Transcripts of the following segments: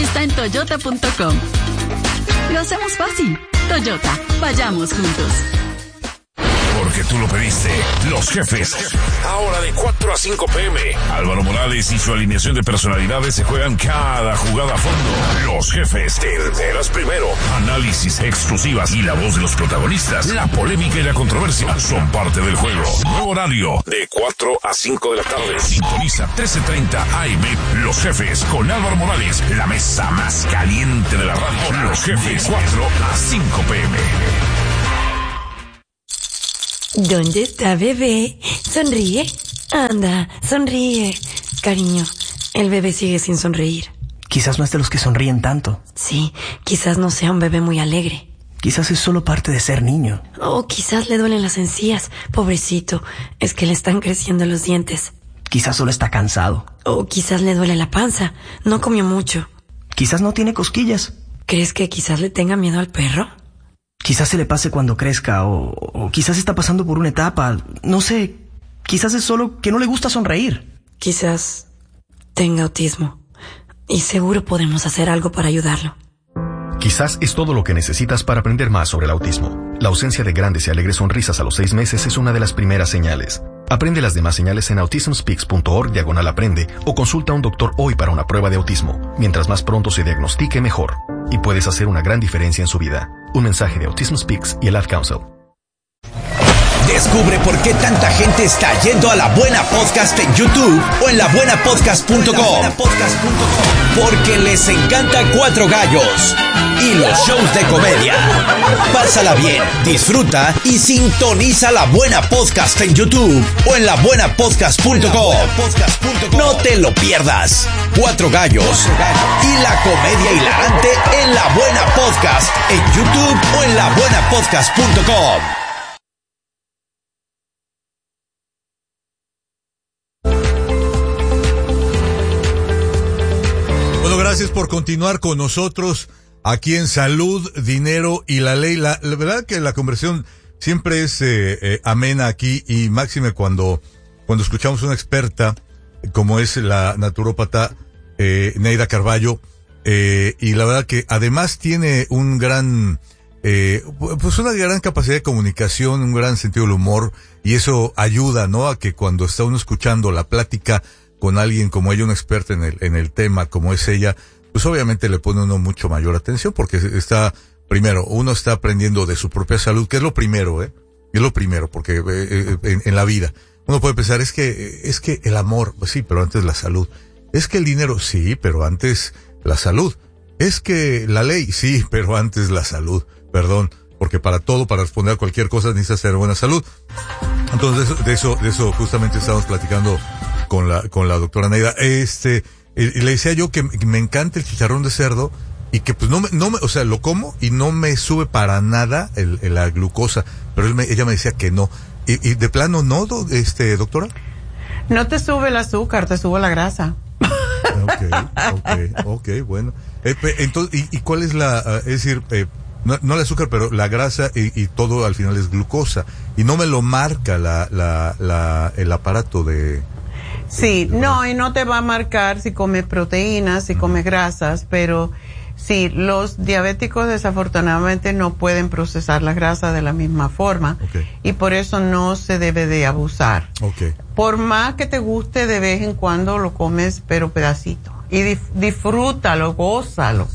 está en toyota.com. Lo hacemos fácil. Toyota, vayamos juntos. Porque tú lo pediste. Los Jefes. Ahora de 4 a 5 p.m. Álvaro Morales y su alineación de personalidades se juegan cada jugada a fondo. Los Jefes. Te enteras primero. Análisis, exclusivas y la voz de los protagonistas. La polémica y la controversia son parte del juego. Nuevo horario de 4 a 5 de la tarde. Sintoniza 13:30 AM. Los Jefes con Álvaro Morales. La mesa más caliente de la radio. Los Jefes. 4 a 5 p.m. ¿Dónde está bebé? Sonríe. Anda, sonríe. Cariño, el bebé sigue sin sonreír. Quizás no es de los que sonríen tanto. Sí, quizás no sea un bebé muy alegre. Quizás es solo parte de ser niño. O quizás le duelen las encías. Pobrecito, es que le están creciendo los dientes. Quizás solo está cansado. O quizás le duele la panza. No comió mucho. Quizás no tiene cosquillas. ¿Crees que quizás le tenga miedo al perro? Quizás se le pase cuando crezca, o quizás está pasando por una etapa. No sé, quizás es solo que no le gusta sonreír. Quizás tenga autismo. Y seguro podemos hacer algo para ayudarlo. Quizás es todo lo que necesitas para aprender más sobre el autismo. La ausencia de grandes y alegres sonrisas a los 6 meses es una de las primeras señales. Aprende las demás señales en autismspeaks.org/aprende o consulta a un doctor hoy para una prueba de autismo. Mientras más pronto se diagnostique, mejor. Y puedes hacer una gran diferencia en su vida. Un mensaje de Autism Speaks y el Ad Council. Descubre por qué tanta gente está yendo a La Buena Podcast en YouTube o en labuenapodcast.com. Porque les encanta Cuatro Gallos y los shows de comedia. Pásala bien, disfruta y sintoniza La Buena Podcast en YouTube o en labuenapodcast.com. No te lo pierdas. Cuatro Gallos y la comedia hilarante en La Buena Podcast en YouTube o en labuenapodcast.com. Gracias por continuar con nosotros aquí en Salud, Dinero y la Ley. La verdad que la conversación siempre es amena aquí, y máxime cuando escuchamos una experta como es la naturópata Neida Carballo, y la verdad que además tiene un gran pues una gran capacidad de comunicación, un gran sentido del humor, y eso ayuda, ¿no?, a que cuando está uno escuchando la plática con alguien como ella, una experta en el tema como es ella, pues obviamente le pone uno mucho mayor atención, porque uno está aprendiendo de su propia salud, que es lo primero, es lo primero, porque en la vida uno puede pensar, es que el amor, pues sí, pero antes la salud, es que el dinero, sí, pero antes la salud, es que la ley, sí, pero antes la salud, perdón, porque para responder a cualquier cosa necesitas tener buena salud. Entonces de eso justamente estamos platicando con la doctora Neida. Le decía yo que me encanta el chicharrón de cerdo, y que pues o sea, lo como y no me sube para nada la glucosa, pero ella me decía que no. Y de plano no, doctora. No te sube el azúcar, te sube la grasa. Okay, bueno. Entonces, ¿y cuál es es decir, no el azúcar, pero la grasa y todo al final es glucosa, y no me lo marca el aparato de... Sí, no, y no te va a marcar si comes proteínas, si comes grasas, pero sí, los diabéticos desafortunadamente no pueden procesar la grasa de la misma forma, y por eso no se debe de abusar. Por más que te guste, de vez en cuando lo comes, pero pedacito, y disfrútalo, gózalo.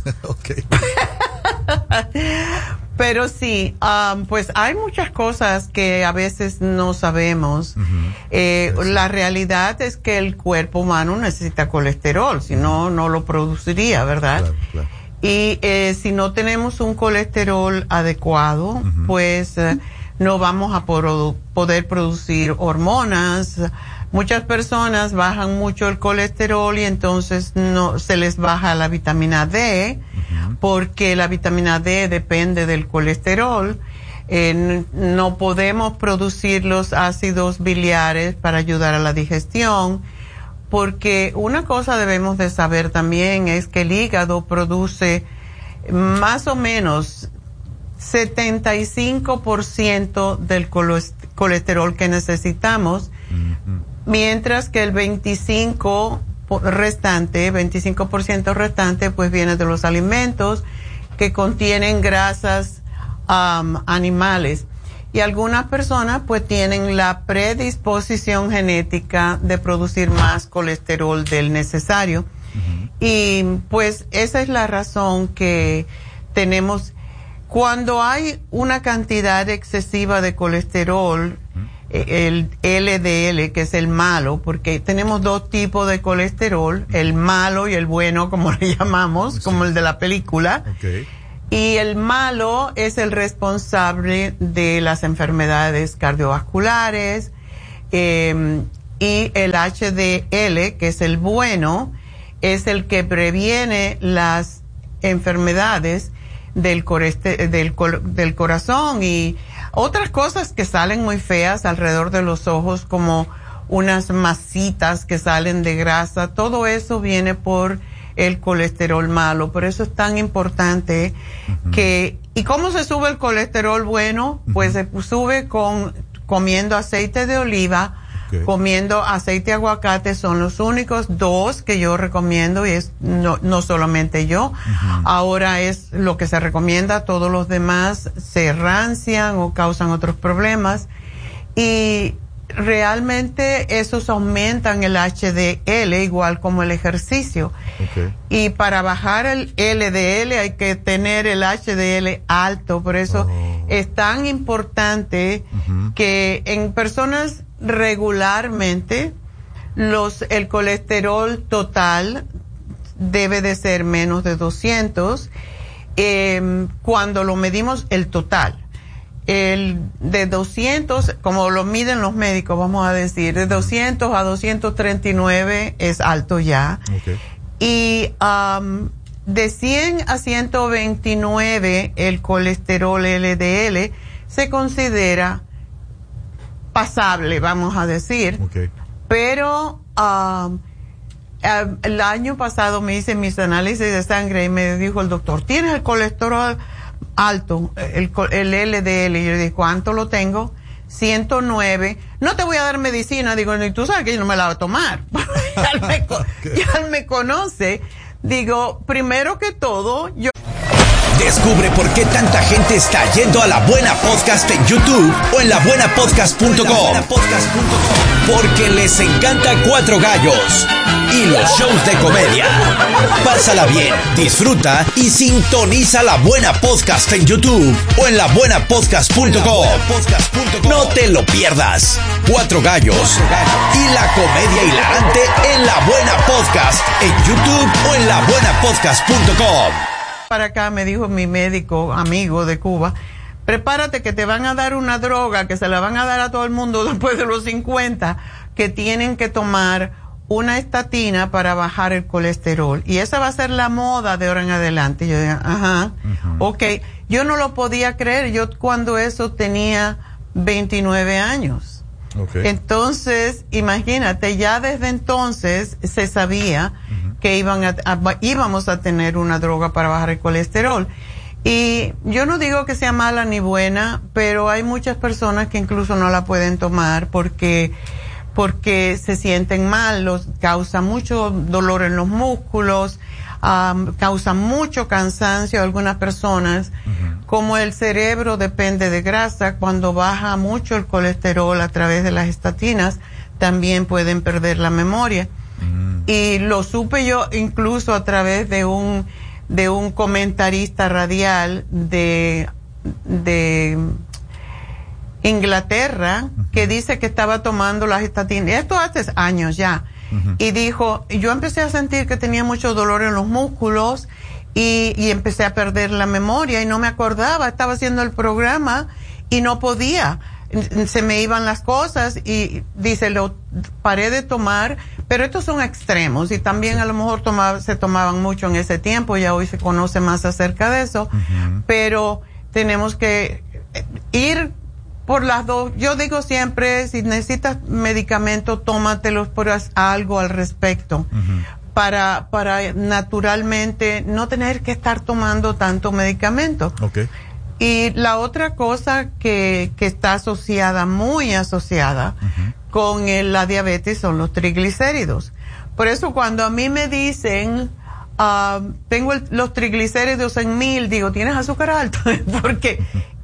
Pero sí, pues hay muchas cosas que a veces no sabemos. La realidad es que el cuerpo humano necesita colesterol, si no, no lo produciría, ¿verdad? Claro. Y si no tenemos un colesterol adecuado, pues no vamos a poder producir hormonas. Muchas personas bajan mucho el colesterol y entonces no se les baja la vitamina D, porque la vitamina D depende del colesterol. No podemos producir los ácidos biliares para ayudar a la digestión, porque una cosa debemos de saber también es que el hígado produce más o menos 75% del colesterol que necesitamos, mientras que el 25% restante, 25% restante, pues viene de los alimentos que contienen grasas animales. Y algunas personas pues tienen la predisposición genética de producir más colesterol del necesario. Y pues esa es la razón que tenemos, cuando hay una cantidad excesiva de colesterol, el LDL, que es el malo, porque tenemos dos tipos de colesterol, el malo y el bueno, como le llamamos, como el de la película. Y el malo es el responsable de las enfermedades cardiovasculares, y el HDL, que es el bueno, es el que previene las enfermedades del corazón y otras cosas que salen muy feas alrededor de los ojos, como unas masitas que salen de grasa. Todo eso viene por el colesterol malo. Por eso es tan importante que... ¿Y cómo se sube el colesterol bueno? Pues se sube comiendo aceite de oliva, comiendo aceite de aguacate. Son los únicos dos que yo recomiendo, y es no solamente yo. Ahora es lo que se recomienda. Todos los demás se rancian o causan otros problemas. Y realmente esos aumentan el HDL, igual como el ejercicio. Y para bajar el LDL hay que tener el HDL alto. Por eso es tan importante que en personas regularmente el colesterol total debe de ser menos de 200 cuando lo medimos el total. El de 200, como lo miden los médicos, vamos a decir, de 200 a 239 es alto ya. Y de 100 a 129 el colesterol LDL se considera pasable, vamos a decir. Pero el año pasado me hice mis análisis de sangre y me dijo el doctor, ¿tienes el colesterol alto, el LDL? Y yo le dije, ¿cuánto lo tengo? 109. No te voy a dar medicina. Digo, y tú sabes que yo no me la voy a tomar. Ya él me conoce. Digo, primero que todo, yo... Descubre por qué tanta gente está yendo a La Buena Podcast en YouTube o en labuenapodcast.com. Porque les encanta Cuatro Gallos y los shows de comedia. Pásala bien, disfruta y sintoniza La Buena Podcast en YouTube o en labuenapodcast.com. No te lo pierdas. Cuatro Gallos y la comedia hilarante en La Buena Podcast en YouTube o en labuenapodcast.com. Para acá me dijo mi médico amigo de Cuba, prepárate que te van a dar una droga que se la van a dar a todo el mundo después de los 50, que tienen que tomar una estatina para bajar el colesterol. Y esa va a ser la moda de ahora en adelante. Yo dije, ok. Yo no lo podía creer. Yo cuando eso tenía 29 años. Entonces, imagínate, ya desde entonces se sabía que íbamos a tener una droga para bajar el colesterol. Y yo no digo que sea mala ni buena, pero hay muchas personas que incluso no la pueden tomar porque se sienten mal, causa mucho dolor en los músculos, causa mucho cansancio a algunas personas. Como el cerebro depende de grasa, cuando baja mucho el colesterol a través de las estatinas, también pueden perder la memoria. Y lo supe yo incluso a través de un comentarista radial de Inglaterra, que dice que estaba tomando las estatinas. Esto hace años ya. Y dijo, yo empecé a sentir que tenía mucho dolor en los músculos y empecé a perder la memoria y no me acordaba. Estaba haciendo el programa y no podía. Se me iban las cosas y dice, lo paré de tomar, pero estos son extremos y también a lo mejor se tomaban mucho en ese tiempo, ya hoy se conoce más acerca de eso, pero tenemos que ir por las dos. Yo digo siempre, si necesitas medicamento, tómatelos, por algo al respecto, para naturalmente no tener que estar tomando tanto medicamento. Y la otra cosa que está asociada, muy asociada con la diabetes, son los triglicéridos. Por eso cuando a mí me dicen, tengo los triglicéridos en 1000, digo, ¿tienes azúcar alto? Porque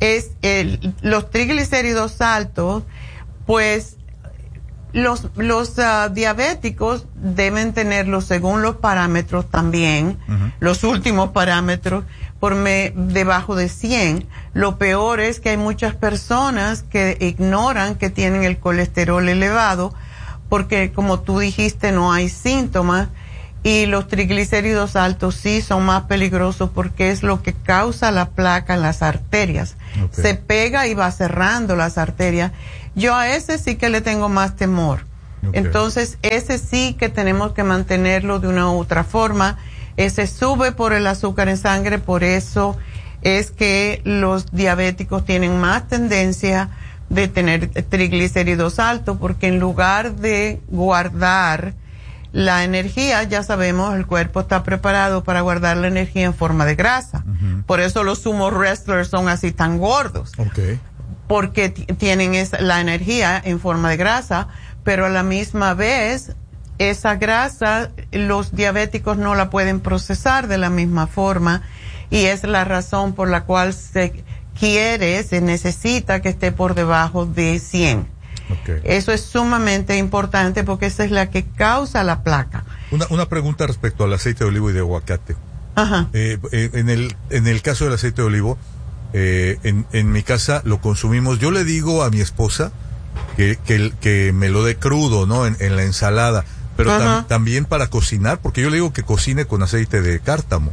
los triglicéridos altos, pues los diabéticos deben tenerlos según los parámetros también, los últimos parámetros, debajo de 100. Lo peor es que hay muchas personas que ignoran que tienen el colesterol elevado, porque como tú dijiste, no hay síntomas, y los triglicéridos altos sí son más peligrosos porque es lo que causa la placa en las arterias. Okay. Se pega y va cerrando las arterias. Yo a ese sí que le tengo más temor. Okay. Entonces, ese sí que tenemos que mantenerlo de una u otra forma. Ese sube por el azúcar en sangre, por eso es que los diabéticos tienen más tendencia de tener triglicéridos altos, porque en lugar de guardar la energía, ya sabemos, el cuerpo está preparado para guardar la energía en forma de grasa. Por eso los sumo wrestlers son así tan gordos. Okay. Porque tienen la energía en forma de grasa, pero a la misma vez esa grasa los diabéticos no la pueden procesar de la misma forma, y es la razón por la cual se necesita que esté por debajo de 100. Okay. Eso es sumamente importante porque esa es la que causa la placa. Una pregunta respecto al aceite de olivo y de aguacate. Ajá. En el caso del aceite de olivo, en mi casa lo consumimos. Yo le digo a mi esposa que me lo dé crudo, ¿no? En la ensalada. Pero también para cocinar, porque yo le digo que cocine con aceite de cártamo.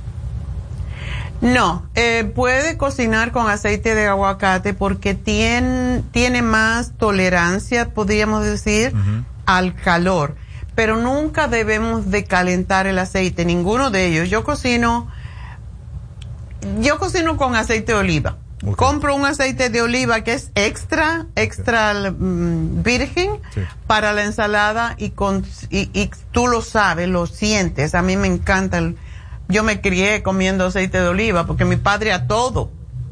No, puede cocinar con aceite de aguacate porque tiene más tolerancia, podríamos decir, al calor. Pero nunca debemos de calentar el aceite, ninguno de ellos. Yo cocino con aceite de oliva. Okay. Compro un aceite de oliva que es extra virgen, sí, para la ensalada y tú lo sabes, lo sientes. A mí me encanta yo me crié comiendo aceite de oliva porque mi padre a todo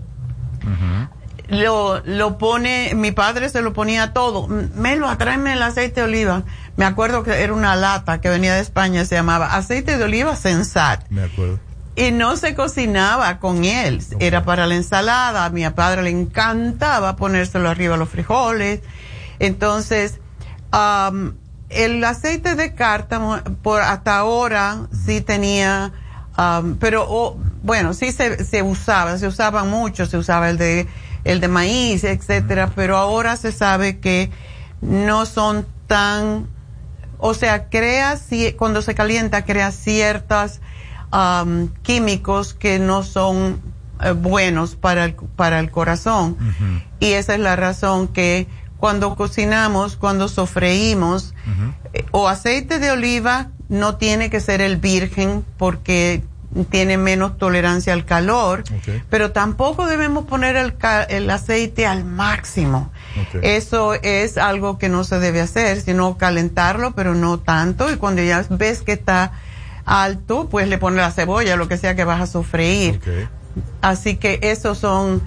lo pone, mi padre se lo ponía a todo. Melo, tráeme el aceite de oliva. Me acuerdo que era una lata que venía de España, se llamaba aceite de oliva Sensat. Me acuerdo. Y no se cocinaba con él, okay, era para la ensalada. A mi padre le encantaba ponérselo arriba a los frijoles. Entonces, el aceite de cártamo, hasta ahora sí tenía, pero bueno, sí se usaba mucho, se usaba el de maíz, etcétera, pero ahora se sabe que no son tan, o sea, cuando se calienta crea ciertas químicos que no son buenos para el corazón. Y esa es la razón que cuando cocinamos, cuando sofreímos, o aceite de oliva, no tiene que ser el virgen porque tiene menos tolerancia al calor, okay, pero tampoco debemos poner el aceite al máximo. Okay. Eso es algo que no se debe hacer, sino calentarlo, pero no tanto, y cuando ya ves que está alto, pues le pones la cebolla, lo que sea que vas a sofreír. Okay. Así que esos son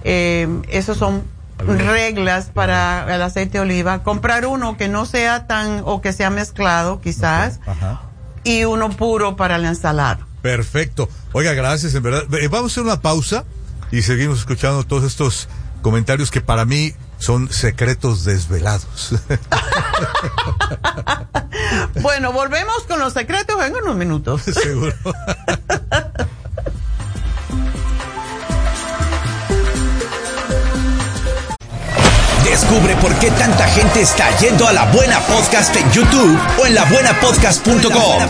reglas para el aceite de oliva. Comprar uno que no sea o que sea mezclado, quizás, okay, y uno puro para la ensalada. Perfecto. Oiga, gracias, en verdad. Vamos a hacer una pausa y seguimos escuchando todos estos comentarios que para mí son secretos desvelados. Bueno, volvemos con los secretos en unos minutos. Seguro. Descubre por qué tanta gente está yendo a La Buena Podcast en YouTube o en labuenapodcast.com.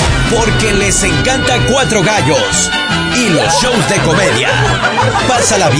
Porque les encanta Cuatro Gallos y los shows de comedia. Pásala bien